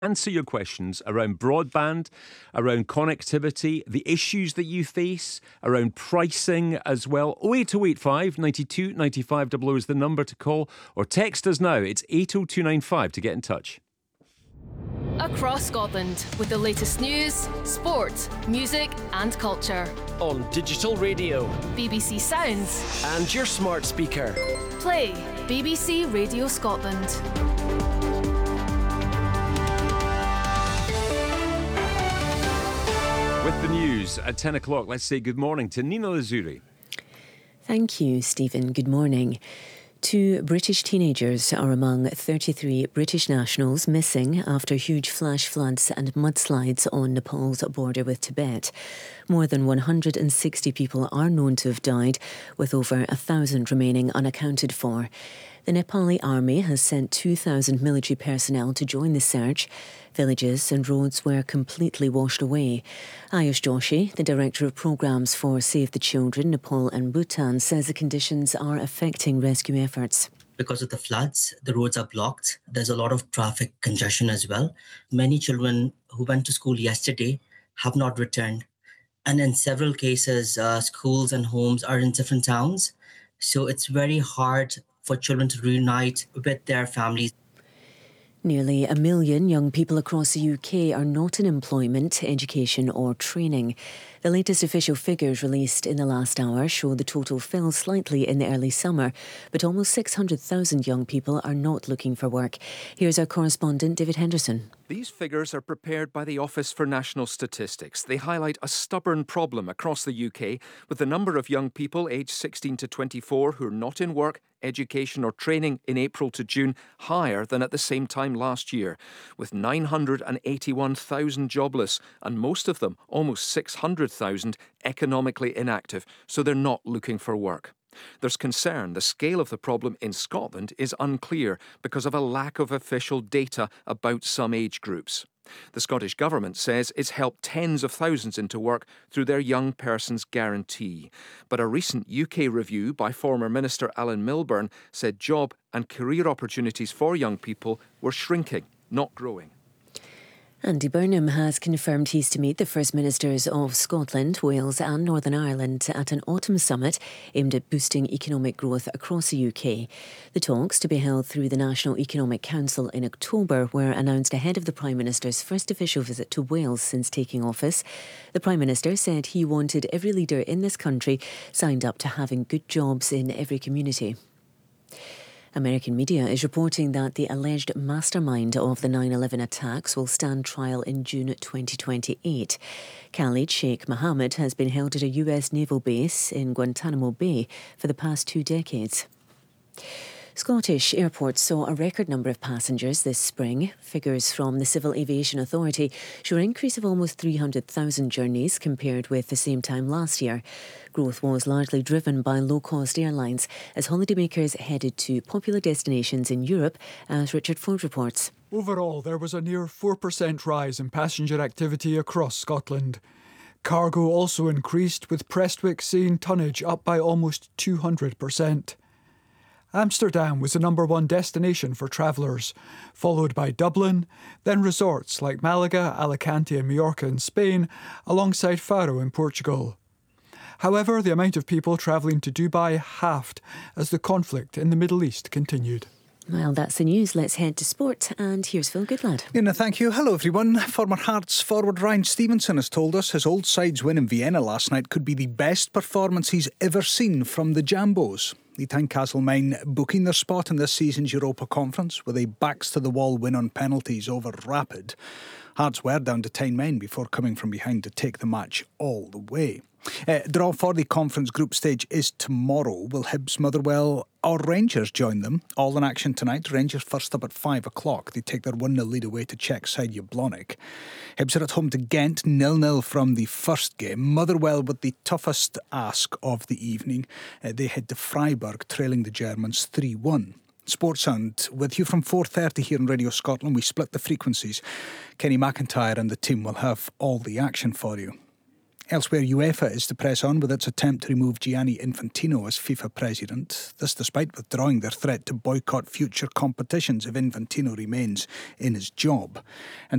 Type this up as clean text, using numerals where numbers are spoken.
answer your questions around broadband, around connectivity, the issues that you face, around pricing as well. 08285 92 95 00 is the number to call, or text us now. It's 80295 to get in touch. Across Scotland with the latest news, sport, music and culture. On digital radio, BBC Sounds and your smart speaker. Play BBC Radio Scotland. With the news at 10 o'clock, let's say good morning to Nina Lazuri. Thank you, Stephen. Good morning. 2 British teenagers are among 33 British nationals missing after huge flash floods and mudslides on Nepal's border with Tibet. More than 160 people are known to have died, with over 1,000 remaining unaccounted for. The Nepali army has sent 2,000 military personnel to join the search. Villages and roads were completely washed away. Ayush Joshi, the Director of Programmes for Save the Children, Nepal and Bhutan, says the conditions are affecting rescue efforts. Because of the floods, the roads are blocked. There's a lot of traffic congestion as well. Many children who went to school yesterday have not returned. And in several cases, schools and homes are in different towns. So it's very hard for children to reunite with their families. Nearly 1 million young people across the UK are not in employment, education or training. The latest official figures released in the last hour show the total fell slightly in the early summer, but almost 600,000 young people are not looking for work. Here's our correspondent, David Henderson. These figures are prepared by the Office for National Statistics. They highlight a stubborn problem across the UK, with the number of young people aged 16 to 24 who are not in work, education or training in April to June higher than at the same time last year, with 981,000 jobless and most of them, almost 600,000, economically inactive, so they're not looking for work. There's concern the scale of the problem in Scotland is unclear because of a lack of official data about some age groups. The Scottish Government says it's helped tens of thousands into work through their Young Persons Guarantee. But a recent UK review by former Minister Alan Milburn said job and career opportunities for young people were shrinking, not growing. Andy Burnham has confirmed he's to meet the First Ministers of Scotland, Wales and Northern Ireland at an autumn summit aimed at boosting economic growth across the UK. The talks, to be held through the National Economic Council in October, were announced ahead of the Prime Minister's first official visit to Wales since taking office. The Prime Minister said he wanted every leader in this country signed up to having good jobs in every community. American media is reporting that the alleged mastermind of the 9/11 attacks will stand trial in June 2028. Khalid Sheikh Mohammed has been held at a US naval base in Guantanamo Bay for the past 2 decades. Scottish airports saw a record number of passengers this spring. Figures from the Civil Aviation Authority show an increase of almost 300,000 journeys compared with the same time last year. Growth was largely driven by low-cost airlines as holidaymakers headed to popular destinations in Europe, as Richard Ford reports. Overall, there was a near 4% rise in passenger activity across Scotland. Cargo also increased, with Prestwick seeing tonnage up by almost 200%. Amsterdam was the number 1 destination for travellers, followed by Dublin, then resorts like Malaga, Alicante and Mallorca in Spain, alongside Faro in Portugal. However, the amount of people travelling to Dubai halved as the conflict in the Middle East continued. Well, that's the news. Let's head to sport, and here's Phil Goodlad. Nina, thank you. Hello, everyone. Former Hearts forward Ryan Stevenson has told us his old side's win in Vienna last night could be the best performance he's ever seen from the Jambos. The Tynecastle booking their spot in this season's Europa Conference with a backs-to-the-wall win on penalties over Rapid. Hearts were down to 10 men before coming from behind to take the match all the way. Draw for the conference group stage is tomorrow. Will Hibs, Motherwell or Rangers join them? All in action tonight. Rangers first up at 5 o'clock. They take their 1-0 lead away to Czech side Jablonec. Hibs are at home to Ghent, 0-0 from the first game. Motherwell with the toughest ask of the evening. They head to Freiburg, trailing the Germans 3-1. Sports Sound with you from 4:30 here on Radio Scotland. We split the frequencies. Kenny McIntyre and the team will have all the action for you. Elsewhere, UEFA is to press on with its attempt to remove Gianni Infantino as FIFA president. This despite withdrawing their threat to boycott future competitions if Infantino remains in his job. And